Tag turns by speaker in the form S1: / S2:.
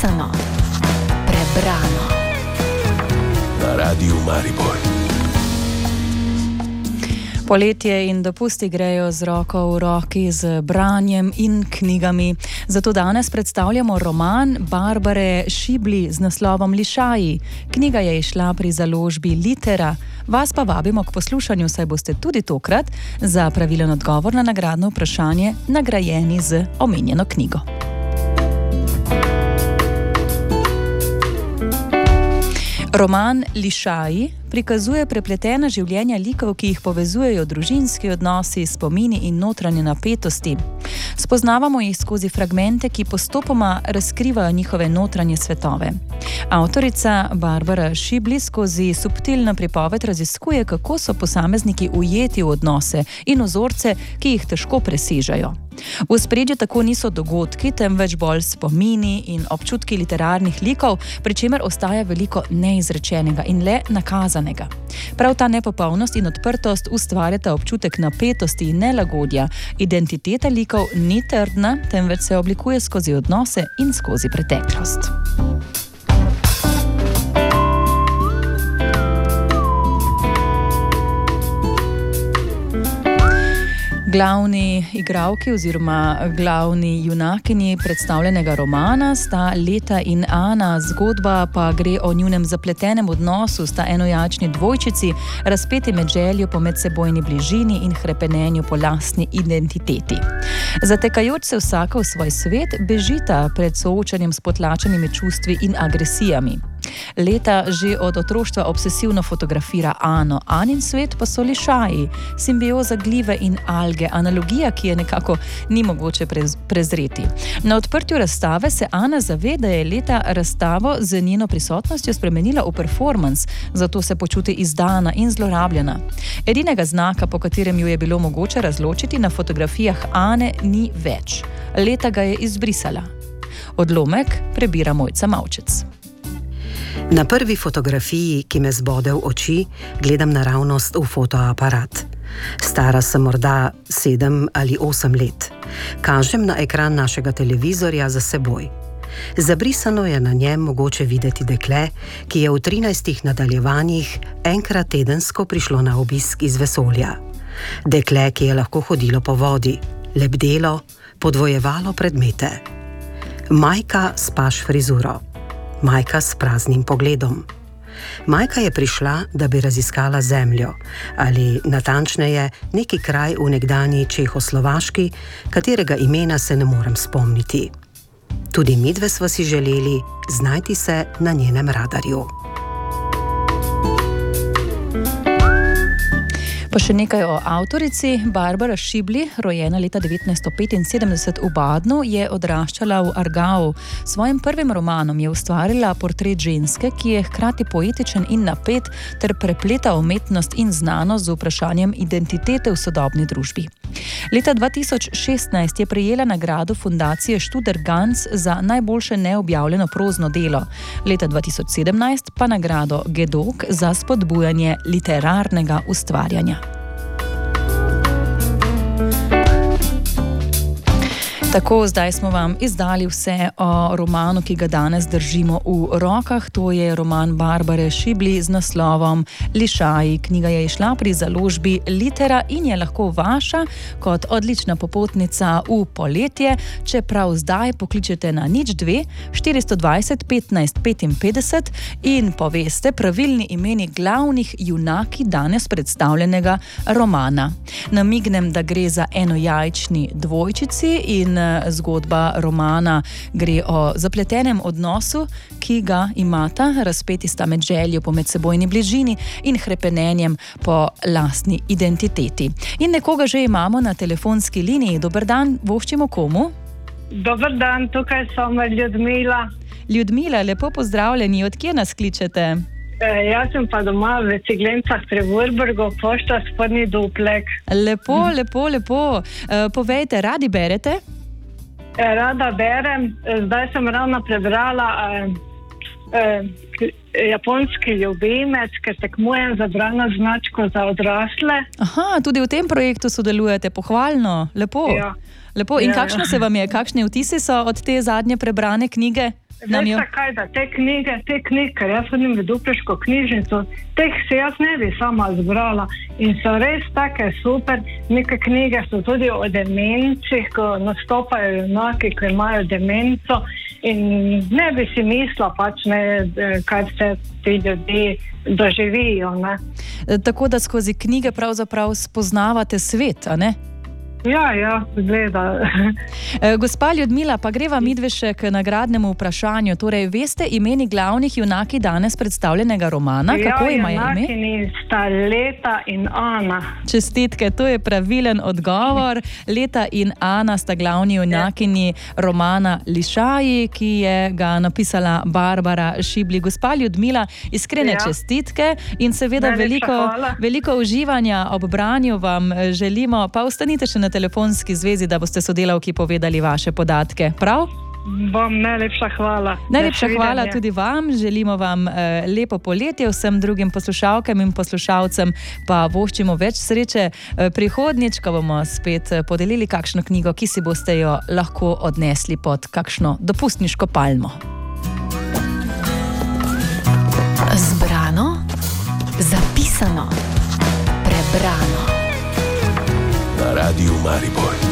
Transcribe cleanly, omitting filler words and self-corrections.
S1: Pisano, prebrano.
S2: Na Radiu Maribor.
S3: Poletje in dopusti grejo z roko v roki z branjem in knjigami. Zato danes predstavljamo roman Barbare Šibli z naslovom Lišaji. Knjiga je izšla pri založbi Litera. Vas pa vabimo k poslušanju, saj boste tudi tokrat za pravilen odgovor na nagradno vprašanje nagrajeni z omenjeno knjigo. Roman Lišaji prikazuje prepletena življenja likov, ki jih povezujejo družinski odnosi, spomini in notranje napetosti. Spoznavamo jih skozi fragmente, ki postopoma razkrivajo njihove notranje svetove. Avtorica Barbara Šibli skozi subtilno pripoved raziskuje, kako so posamezniki ujeti v odnose in vzorce, ki jih težko presežejo. V ospredju tako niso dogodki, temveč bolj spomini in občutki literarnih likov, pri čemer ostaja veliko neizrečenega in le nakazanega. Prav ta nepopolnost in odprtost ustvarjata občutek napetosti in nelagodja. Identiteta likov ni trdna, temveč se oblikuje skozi odnose in skozi preteklost. Glavni igralki oziroma glavni junakinji predstavljenega romana sta Leta in Ana, zgodba pa gre o njunem zapletenem odnosu, sta enojačni dvojčici, razpeti med željo po medsebojni bližini in hrepenenju po lastni identiteti. Zatekajoč se vsaka v svoj svet, bežita pred soočanjem s potlačenimi čustvi in agresijami. Leta že od otroštva obsesivno fotografira Ano, Anin svet pa so lišaji, simbioza glive in alge, analogija, ki je nekako ni mogoče prezreti. Na odprtju razstave se Ana zave, da je Leta razstavo z njeno prisotnostjo spremenila v performans, zato se počuti izdana in zlorabljena. Edinega znaka, po katerem jo je bilo mogoče razločiti na fotografijah Ane, ni več. Leta ga je izbrisala. Odlomek prebira Mojca Mavčec.
S4: Na prvi fotografiji, ki me zbode v oči, gledam naravnost v fotoaparat. Stara sem morda 7 ali 8 let. Kažem na ekran našega televizorja za seboj. Zabrisano je na njem mogoče videti dekle, ki je v 13 nadaljevanjih enkrat tedensko prišlo na obisk iz vesolja. Dekle, ki je lahko hodilo po vodi, lebdelo, podvojevalo predmete. Majka s paš frizuro. Majka s praznim pogledom. Majka je prišla, da bi raziskala zemljo, ali natančneje neki kraj v nekdanji Čehoslovaški, katerega imena se ne morem spomniti. Tudi midve sva si želeli znajti se na njenem radarju.
S3: Pa še nekaj o avtorici. Barbara Šibli, rojena leta 1975 v Badnu, je odraščala v Argau. S svojim prvim romanom je ustvarila portret ženske, ki je hkrati poetičen in napet ter prepleta umetnost in znanost z vprašanjem identitete v sodobni družbi. Leta 2016 je prejela nagrado fundacije Študer Ganz za najboljše neobjavljeno prozno delo. Leta 2017 pa nagrado Gedok za spodbujanje literarnega ustvarjanja. Tako, zdaj smo vam izdali vse o romanu, ki ga danes držimo v rokah. To je roman Barbare Šibli z naslovom Lišaji. Knjiga je izšla pri založbi Litera in je lahko vaša kot odlična popotnica v poletje, če prav zdaj pokličete na 02 420 15 55 in poveste pravilni imeni glavnih junaki danes predstavljenega romana. Namignem, da gre za enojajčni dvojčici in zgodba romana gre o zapletenem odnosu, ki ga imata, razpeti sta med željo po medsebojni bližini in hrepenenjem po lastni identiteti. In nekoga že imamo na telefonski liniji. Dober dan, voščimo komu?
S5: Dober dan, tukaj sem Ljudmila.
S3: Ljudmila, lepo pozdravljeni, od kje nas kličete?
S5: Jaz sem pa doma v Ciglencah pri Vurbergu, pošta Spodnji Duplek.
S3: Lepo. Povejte, radi berete?
S5: Rada berem, zdaj sem ravno prebrala japonski ljubimec, ker tekmujem za bralno značko za odrasle.
S3: Aha, tudi v tem projektu sodelujete, pohvalno, lepo.
S5: Ja.
S3: Lepo. In kakšni vtisi so od te zadnje prebrane knjige? nam jo...
S5: Veste kaj, da te knjige, ker jaz hodim v Dupleško knjižnico, teh se jaz ne bi sama zbrala in so res take super. Neke knjige so tudi o demencih, ko nastopajo junaki, ko imajo demenco in ne bi si mislila pač ne, kaj vse ti ljudje doživijo, ne.
S3: Tako da skozi knjige pravzaprav spoznavate svet, a ne?
S5: Ja, gleda.
S3: Gospa Ljudmila, pa greva midve še k nagradnemu vprašanju. Torej, veste imeni glavnih junaki danes predstavljenega romana? Kako ima ime?
S5: Junakini sta Leta in Ana.
S3: Čestitke, to je pravilen odgovor. Leta in Ana sta glavni junakini romana Lišaji, ki je ga napisala Barbara Šibli. Gospa Ljudmila, iskrene čestitke in seveda veliko uživanja ob branju vam želimo. Pa ostanite še na telefonski zvezi, da boste sodelavki povedali vaše podatke. Prav?
S5: Vam najlepša hvala.
S3: Najlepša hvala tudi vam. Želimo vam lepo poletje, vsem drugim poslušalkam in poslušalcem pa voščimo več sreče. Prihodnjič, ko bomo spet podelili kakšno knjigo, ki si boste jo lahko odnesli pod kakšno dopustniško palmo.
S1: Zbrano, zapisano, prebrano.
S2: Na Radiu Maribor.